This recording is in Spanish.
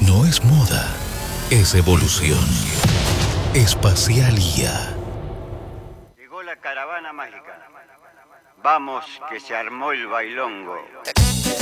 No es moda, es evolución. Espacialía. Llegó la caravana mágica. Vamos, que se armó el bailongo.